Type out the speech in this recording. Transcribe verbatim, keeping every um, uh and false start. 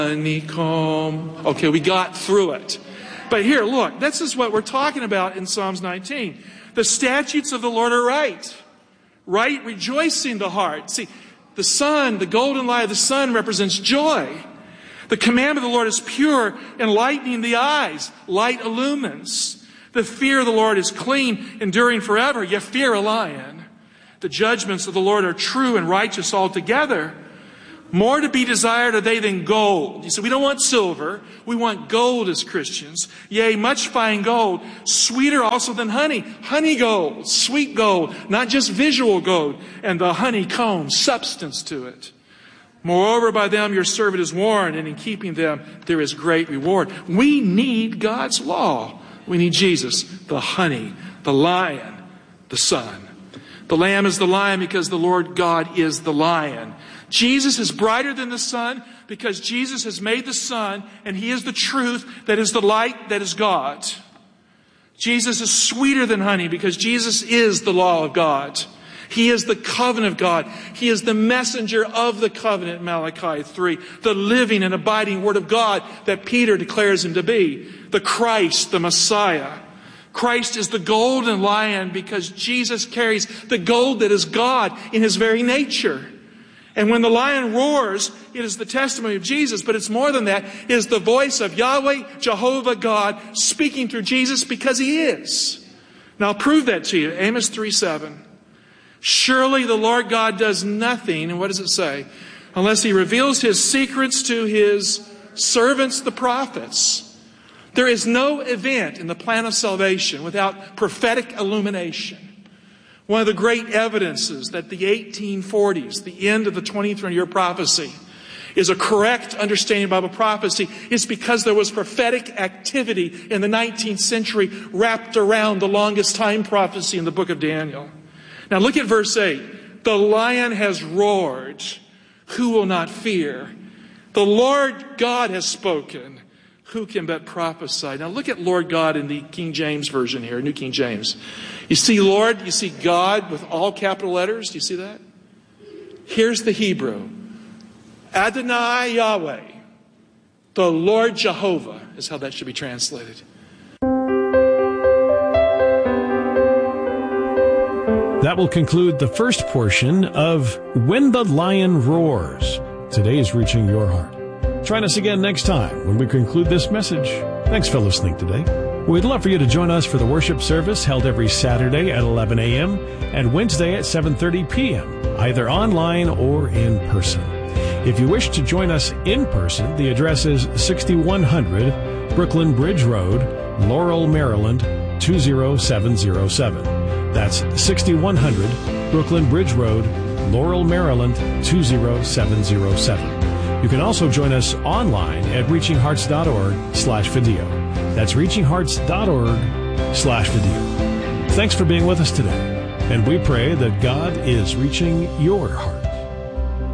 honeycomb. Okay, we got through it. But here, look, this is what we're talking about in Psalms nineteen. The statutes of the Lord are right. Right, rejoicing the heart. See, the sun, the golden light of the sun represents joy. The commandment of the Lord is pure, enlightening the eyes. Light illumines. The fear of the Lord is clean, enduring forever. You fear a lion. The judgments of the Lord are true and righteous altogether. More to be desired are they than gold. You see, we don't want silver. We want gold as Christians. Yea, much fine gold. Sweeter also than honey. Honey gold. Sweet gold. Not just visual gold. And the honeycomb, substance to it. Moreover, by them your servant is warned, and in keeping them there is great reward. We need God's law. We need Jesus, the honey, the lion, the son. The lamb is the lion because the Lord God is the lion. Jesus is brighter than the sun because Jesus has made the sun, and He is the truth that is the light that is God. Jesus is sweeter than honey because Jesus is the law of God. He is the covenant of God. He is the messenger of the covenant, Malachi three. The living and abiding Word of God that Peter declares Him to be. The Christ, the Messiah. Christ is the golden lion because Jesus carries the gold that is God in His very nature. And when the lion roars, it is the testimony of Jesus. But it's more than that. It is the voice of Yahweh, Jehovah God, speaking through Jesus because He is. Now I'll prove that to you. Amos three seven. Surely the Lord God does nothing, and what does it say? Unless He reveals His secrets to His servants, the prophets. There is no event in the plan of salvation without prophetic illumination. One of the great evidences that the eighteen forties, the end of the twentieth year prophecy, is a correct understanding of Bible prophecy is because there was prophetic activity in the nineteenth century wrapped around the longest time prophecy in the book of Daniel. Now look at verse eight. The lion has roared. Who will not fear? The Lord God has spoken. Who can but prophesy? Now look at Lord God in the King James Version here, New King James. You see Lord, you see God with all capital letters. Do you see that? Here's the Hebrew. Adonai Yahweh. The Lord Jehovah is how that should be translated. That will conclude the first portion of When the Lion Roars. Today is Reaching Your Heart. Join us again next time when we conclude this message. Thanks for listening today. We'd love for you to join us for the worship service held every Saturday at eleven a.m. and Wednesday at seven thirty p.m., either online or in person. If you wish to join us in person, the address is sixty-one hundred Brooklyn Bridge Road, Laurel, Maryland, two zero seven zero seven. That's sixty-one hundred Brooklyn Bridge Road, Laurel, Maryland, two zero seven zero seven. You can also join us online at reachinghearts.org slash video. That's reachinghearts.org slash video. Thanks for being with us today, and we pray that God is reaching your heart.